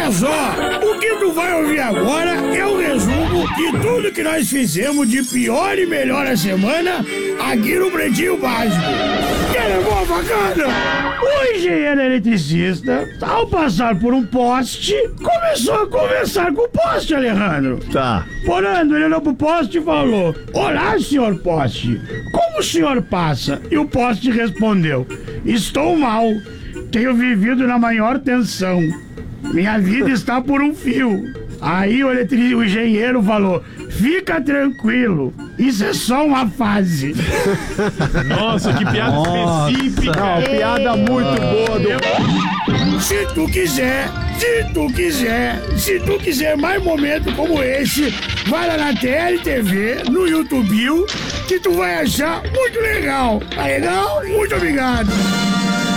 Olha só, o que tu vai ouvir agora é um resumo de tudo que nós fizemos de pior e melhor a semana aqui no Pretinho Básico. Quer levar a facada? O engenheiro eletricista, ao passar por um poste, começou a conversar com o poste, Alejandro. Tá. Porando, ele olhou pro poste e falou: "Olá, senhor poste, como o senhor passa?" E o poste respondeu: "Estou mal, tenho vivido na maior tensão. Minha vida está por um fio." Aí o engenheiro falou: "Fica tranquilo, isso é só uma fase." Nossa, que piada específica. Não, piada muito boa do... Se tu quiser mais momentos como esse, vai lá na TLTV, no YouTube, que tu vai achar muito legal. Tá legal? Muito obrigado.